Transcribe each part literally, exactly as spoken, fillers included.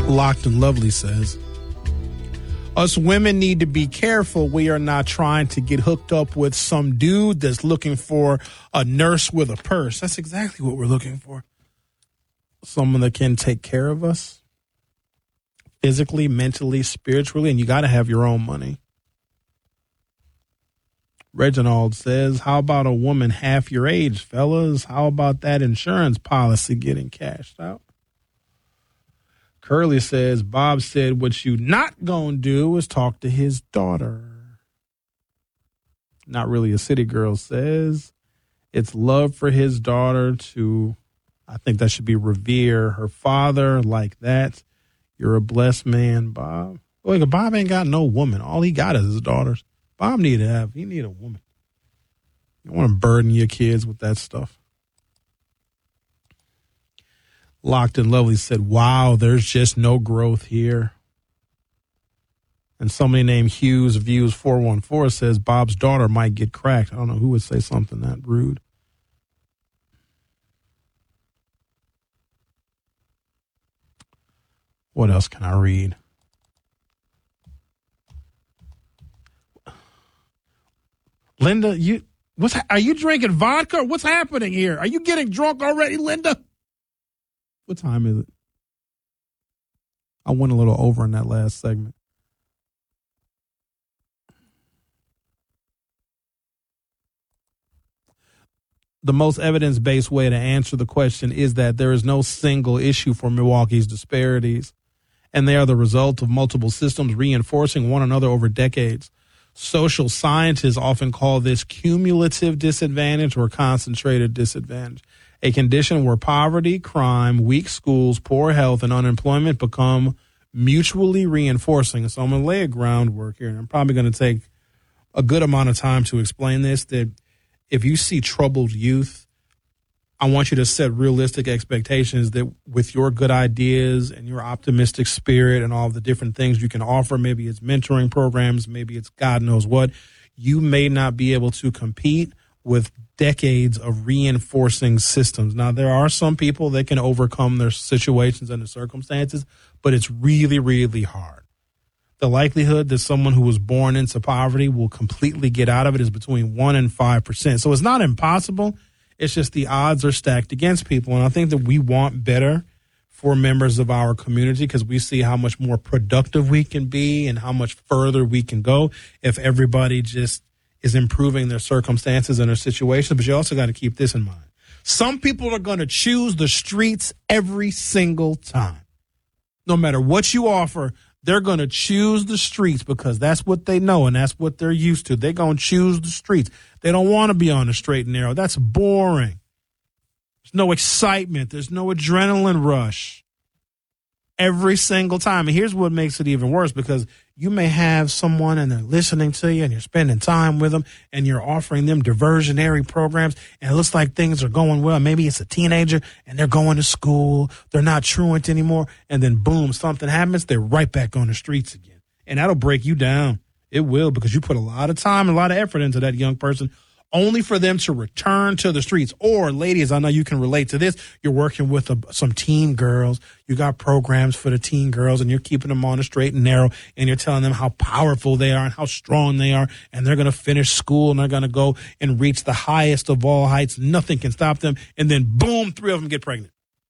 Locked and Lovely says, us women need to be careful. We are not trying to get hooked up with some dude that's looking for a nurse with a purse. That's exactly what we're looking for. Someone that can take care of us physically, mentally, spiritually, and you got to have your own money. Reginald says, how about a woman half your age, fellas? How about that insurance policy getting cashed out? Curly says, Bob said what you not gonna do is talk to his daughter. Not really a city girl says, it's love for his daughter to, I think that should be revere her father like that. You're a blessed man, Bob. Look, Bob ain't got no woman. All he got is his daughters. Bob need to have, he need a woman. You don't want to burden your kids with that stuff. Locked and Lovely said, wow, there's just no growth here. And somebody named Hughes Views four one four says Bob's daughter might get cracked. I don't know who would say something that rude. What else can I read? Linda, you what's are you drinking vodka? What's happening here? Are you getting drunk already, Linda? What time is it? I went a little over in that last segment. The most evidence-based way to answer the question is that there is no single issue for Milwaukee's disparities, and they are the result of multiple systems reinforcing one another over decades. Social scientists often call this cumulative disadvantage or concentrated disadvantage, a condition where poverty, crime, weak schools, poor health, and unemployment become mutually reinforcing. So I'm going to lay a groundwork here, and I'm probably going to take a good amount of time to explain this, that if you see troubled youth, I want you to set realistic expectations that with your good ideas and your optimistic spirit and all the different things you can offer, maybe it's mentoring programs, maybe it's God knows what, you may not be able to compete with decades of reinforcing systems. Now, there are some people that can overcome their situations and their circumstances, but it's really, really hard. The likelihood that someone who was born into poverty will completely get out of it is between one and five percent. So it's not impossible. It's just the odds are stacked against people. And I think that we want better for members of our community because we see how much more productive we can be and how much further we can go if everybody just is improving their circumstances and their situations. But you also got to keep this in mind. Some people are going to choose the streets every single time. No matter what you offer, they're going to choose the streets because that's what they know and that's what they're used to. They're going to choose the streets. They don't want to be on the straight and narrow. That's boring. There's no excitement. There's no adrenaline rush every single time. And here's what makes it even worse, because you may have someone and they're listening to you and you're spending time with them and you're offering them diversionary programs and it looks like things are going well. Maybe it's a teenager and they're going to school. They're not truant anymore. And then boom, something happens. They're right back on the streets again. And that'll break you down. It will, because you put a lot of time and a lot of effort into that young person only for them to return to the streets. Or, ladies, I know you can relate to this. You're working with a, some teen girls. You got programs for the teen girls, and you're keeping them on the straight and narrow, and you're telling them how powerful they are and how strong they are, and they're going to finish school, and they're going to go and reach the highest of all heights. Nothing can stop them. And then, boom, three of them get pregnant.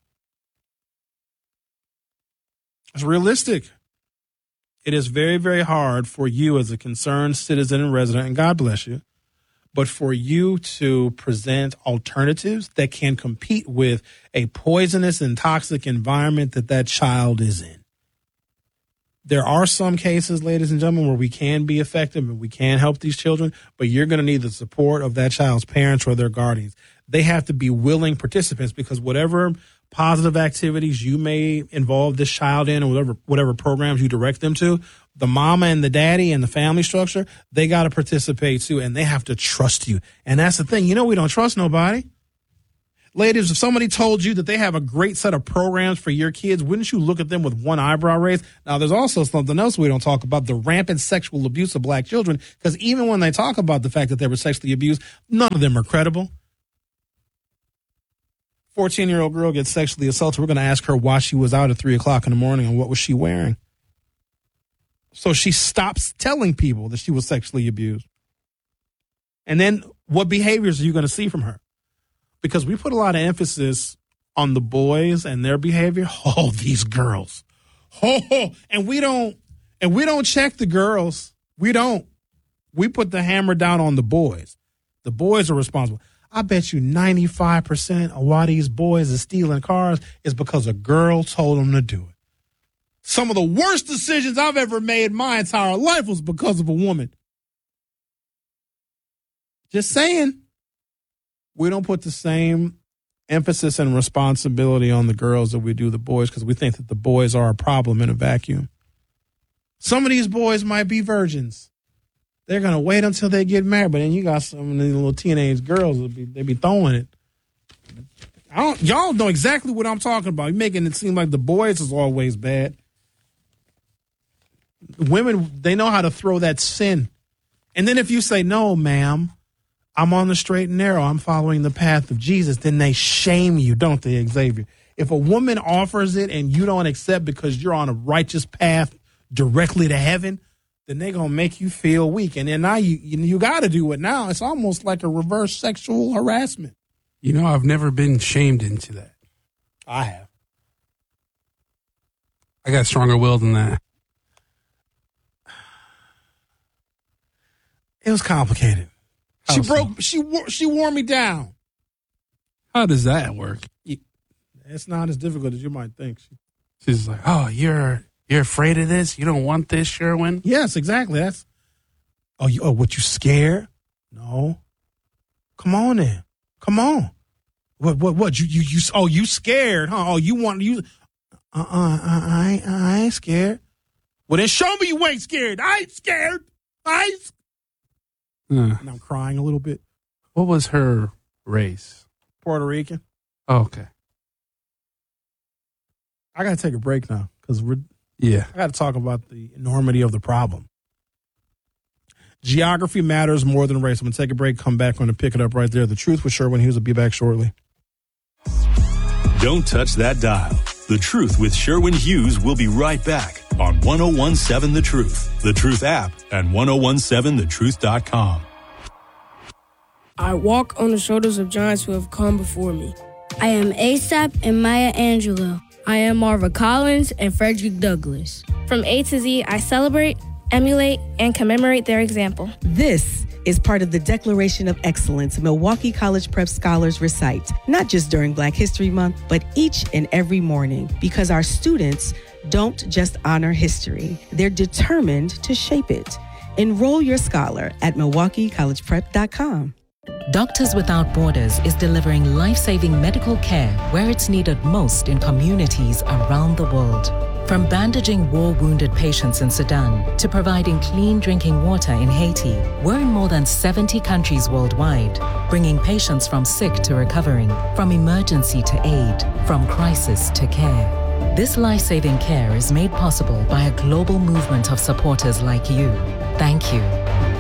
It's realistic. It is very, very hard for you as a concerned citizen and resident, and God bless you, but for you to present alternatives that can compete with a poisonous and toxic environment that that child is in. There are some cases, ladies and gentlemen, where we can be effective and we can help these children, but you're going to need the support of that child's parents or their guardians. They have to be willing participants, because whatever positive activities you may involve this child in, or whatever whatever programs you direct them to, the mama and the daddy and the family structure, they got to participate too, and they have to trust you. And that's the thing. You know, we don't trust nobody. Ladies, if somebody told you that they have a great set of programs for your kids, wouldn't you look at them with one eyebrow raised? Now, there's also something else we don't talk about, the rampant sexual abuse of black children, because even when they talk about the fact that they were sexually abused, none of them are credible. fourteen-year-old girl gets sexually assaulted. We're going to ask her why she was out at three o'clock in the morning and what was she wearing. So she stops telling people that she was sexually abused. And then what behaviors are you going to see from her? Because we put a lot of emphasis on the boys and their behavior. Oh, these girls. Oh, and we don't and we don't check the girls. We don't. We put the hammer down on the boys. The boys are responsible. I bet you ninety-five percent of why these boys are stealing cars is because a girl told them to do it. Some of the worst decisions I've ever made in my entire life was because of a woman. Just saying. We don't put the same emphasis and responsibility on the girls that we do the boys because we think that the boys are a problem in a vacuum. Some of these boys might be virgins. They're going to wait until they get married, but then you got some of these little teenage girls that be they be throwing it. I don't, y'all know exactly what I'm talking about. You're making it seem like the boys is always bad. Women, they know how to throw that sin. And then if you say, no, ma'am, I'm on the straight and narrow, I'm following the path of Jesus, then they shame you, don't they, Xavier? If a woman offers it and you don't accept because you're on a righteous path directly to heaven, then they're going to make you feel weak. And then now you you, you got to do it now. It's almost like a reverse sexual harassment. You know, I've never been shamed into that. I have. I got stronger will than that. It was complicated. How She so? broke, she wore, she wore me down. How does that work? It's not as difficult as you might think. She, She's like, oh, you're you're afraid of this? You don't want this, Sherwin? yes, exactly. That's, oh, you, oh, what, you scared? No. Come on then. Come on. What, what, what, you, you, you, oh, you scared, huh? Oh, you want, you, uh-uh, I, I, ain't- I ain't scared. Well, then show me you ain't scared. I ain't scared. I ain't scared. Uh, And I'm crying a little bit. what was her race? Puerto Rican. Oh, okay. I got to take a break now because we're, Yeah. I got to talk about the enormity of the problem. Geography matters more than race. I'm going to take a break, come back, I'm going to pick it up right there. The Truth with Sherwin Hughes will be back shortly. Don't touch that dial. The Truth with Sherwin Hughes will be right back on ten seventeen The Truth, The Truth app, and ten seventeen the truth dot com. I walk on the shoulders of giants who have come before me. I am ASAP and Maya Angelou. I am Marva Collins and Frederick Douglass. From A to Z, I celebrate, emulate, and commemorate their example. This is part of the Declaration of Excellence Milwaukee College Prep Scholars recite, not just during Black History Month, but each and every morning, because our students don't just honor history, they're determined to shape it. Enroll your scholar at milwaukee college prep dot com. Doctors Without Borders is delivering life-saving medical care where it's needed most in communities around the world. From bandaging war-wounded patients in Sudan to providing clean drinking water in Haiti, we're in more than seventy countries worldwide, bringing patients from sick to recovering, from emergency to aid, from crisis to care. This life-saving care is made possible by a global movement of supporters like you. Thank you.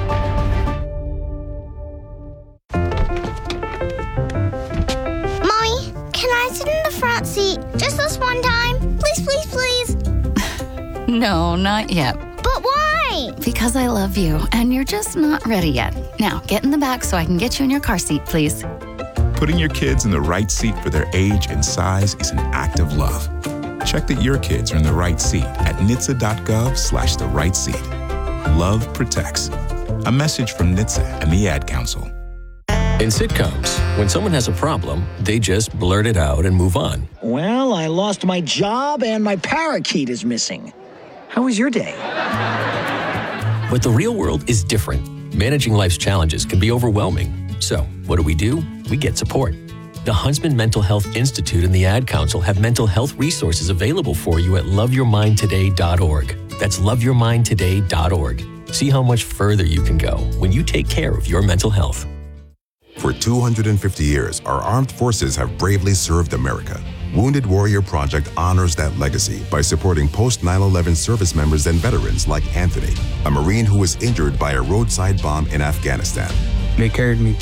Mommy, can I sit in the front seat just this one time? Please, please, please. No, not yet. But why? Because I love you, and you're just not ready yet. Now, get in the back so I can get you in your car seat, please. Putting your kids in the right seat for their age and size is an act of love. Check that your kids are in the right seat at N H T S A dot gov slash the right seat. Love protects. A message from N H T S A and the Ad Council. In sitcoms, when someone has a problem, they just blurt it out and move on. Well, I lost my job and my parakeet is missing. How was your day? But the real world is different. Managing life's challenges can be overwhelming. So, what do we do? We get support. The Huntsman Mental Health Institute and the Ad Council have mental health resources available for you at love your mind today dot org. That's love your mind today dot org. See how much further you can go when you take care of your mental health. For two hundred fifty years, our armed forces have bravely served America. Wounded Warrior Project honors that legacy by supporting post nine eleven service members and veterans like Anthony, a Marine who was injured by a roadside bomb in Afghanistan. They carried me through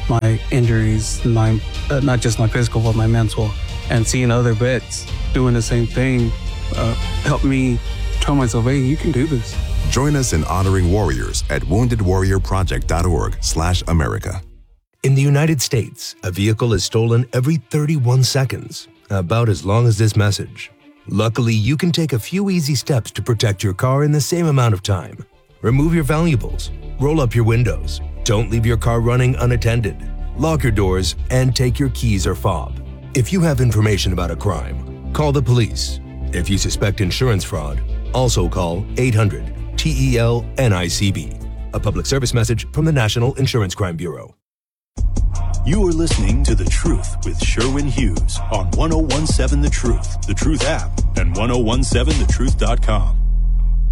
my injuries, my uh, not just my physical, but my mental. And seeing other vets doing the same thing uh, helped me tell myself, hey, you can do this. Join us in honoring warriors at wounded warrior project dot org slash America. In the United States, a vehicle is stolen every thirty-one seconds, about as long as this message. Luckily, you can take a few easy steps to protect your car in the same amount of time. Remove your valuables, roll up your windows, don't leave your car running unattended, lock your doors, and take your keys or fob. If you have information about a crime, call the police. If you suspect insurance fraud, also call eight hundred T E L N I C B. A public service message from the National Insurance Crime Bureau. You are listening to The Truth with Sherwin Hughes on ten seventeen The Truth, The Truth app, and ten seventeen the truth dot com.